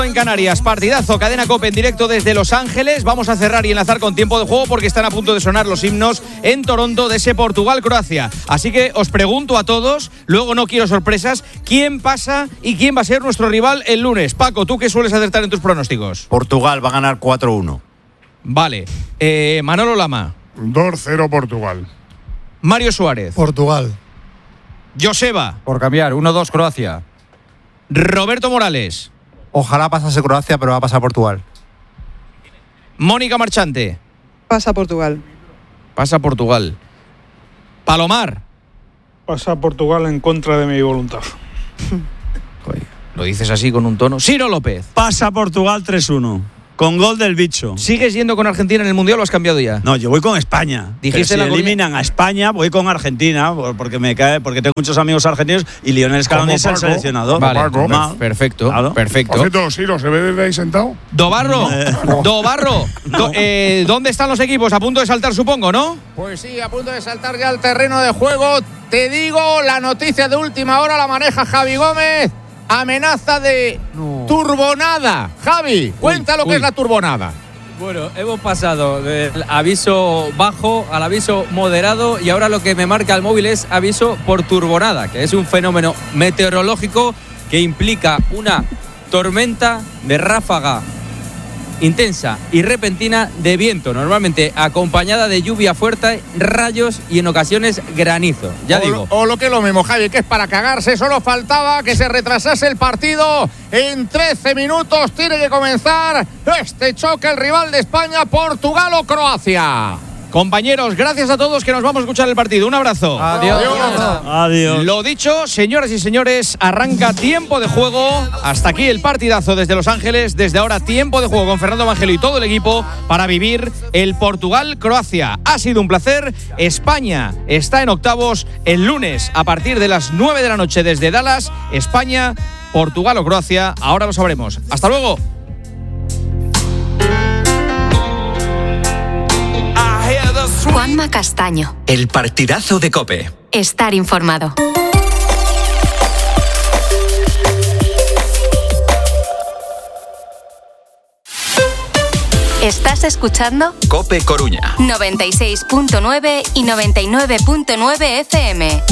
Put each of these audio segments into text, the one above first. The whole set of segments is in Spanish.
En Canarias, partidazo, Cadena COPE en directo desde Los Ángeles. Vamos a cerrar y enlazar con tiempo de juego porque están a punto de sonar los himnos en Toronto de ese Portugal-Croacia. Así que os pregunto a todos, luego no quiero sorpresas, ¿quién pasa y quién va a ser nuestro rival el lunes? Paco, ¿tú qué sueles acertar en tus pronósticos? Portugal va a ganar 4-1. Vale. Manolo Lama. 2-0 Portugal. Mario Suárez. Portugal. Joseba. Por cambiar, 1-2 Croacia. Roberto Morales. Ojalá pasase Croacia, pero va a pasar Portugal. Mónica Marchante. Pasa Portugal. Pasa Portugal. Palomar. Pasa Portugal en contra de mi voluntad. Joder, lo dices así con un tono. Ciro López. Pasa Portugal 3-1. Con gol del bicho. ¿Sigues yendo con Argentina en el Mundial o has cambiado ya? No, yo voy con España. Dijiste pero si eliminan a España, voy con Argentina, porque tengo muchos amigos argentinos y Lionel Scaloni es el seleccionador. Vale, Paco. Perfecto, Claro. perfecto. Por cierto, Siro, ¿se ve desde ahí sentado? Dobarro, ¿dónde están los equipos? A punto de saltar, supongo, ¿no? Pues sí, a punto de saltar ya al terreno de juego. Te digo, la noticia de última hora la maneja Javi Gómez. Amenaza de turbonada. Javi, cuenta lo que es la turbonada. Bueno, hemos pasado del aviso bajo al aviso moderado y ahora lo que me marca el móvil es aviso por turbonada, que es un fenómeno meteorológico que implica una tormenta de ráfaga intensa y repentina de viento, normalmente acompañada de lluvia fuerte, rayos y en ocasiones granizo. O lo que es lo mismo, Javi, que es para cagarse. Solo faltaba que se retrasase el partido. En 13 minutos tiene que comenzar este choque, el rival de España, Portugal o Croacia. Compañeros, gracias a todos que nos vamos a escuchar el partido. Un abrazo. Adiós. Lo dicho, señoras y señores, arranca tiempo de juego. Hasta aquí el partidazo desde Los Ángeles. Desde ahora tiempo de juego con Fernando Evangelo y todo el equipo para vivir el Portugal-Croacia. Ha sido un placer. España está en octavos el lunes a partir de las 9 de la noche desde Dallas. España, Portugal o Croacia. Ahora lo sabremos. Hasta luego. Juanma Castaño. El partidazo de COPE. Estar informado. ¿Estás escuchando? COPE Coruña. 96.9 y 99.9 FM.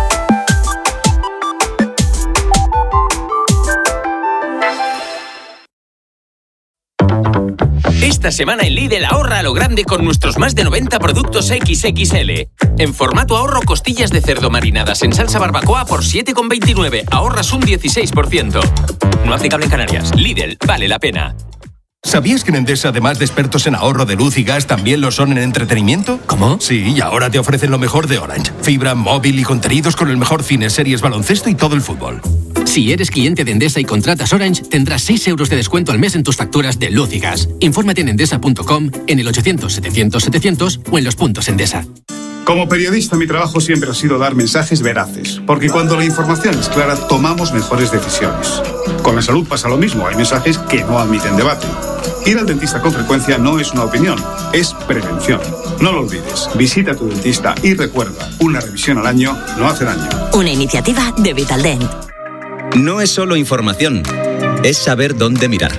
Esta semana en Lidl ahorra a lo grande con nuestros más de 90 productos XXL. En formato ahorro, costillas de cerdo marinadas en salsa barbacoa por 7,29. Ahorras un 16%. No aplicable en Canarias. Lidl, vale la pena. ¿Sabías que en Endesa, además de expertos en ahorro de luz y gas, también lo son en entretenimiento? ¿Cómo? Sí, y ahora te ofrecen lo mejor de Orange. Fibra, móvil y contenidos con el mejor cine, series, baloncesto y todo el fútbol. Si eres cliente de Endesa y contratas Orange, tendrás 6 euros de descuento al mes en tus facturas de luz y gas. Infórmate en endesa.com, en el 800-700-700 o en los puntos Endesa. Como periodista, mi trabajo siempre ha sido dar mensajes veraces, porque cuando la información es clara, tomamos mejores decisiones. Con la salud pasa lo mismo, hay mensajes que no admiten debate. Ir al dentista con frecuencia no es una opinión, es prevención. No lo olvides, visita a tu dentista y recuerda, una revisión al año no hace daño. Una iniciativa de Vitaldent. No es solo información, es saber dónde mirar.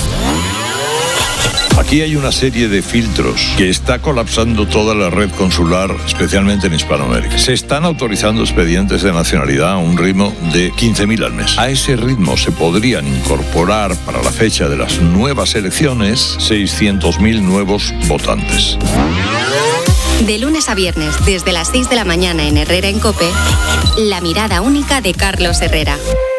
Aquí hay una serie de filtros que está colapsando toda la red consular, especialmente en Hispanoamérica. Se están autorizando expedientes de nacionalidad a un ritmo de 15.000 al mes. A ese ritmo se podrían incorporar para la fecha de las nuevas elecciones 600.000 nuevos votantes. De lunes a viernes, desde las 6 de la mañana en Herrera en COPE, la mirada única de Carlos Herrera.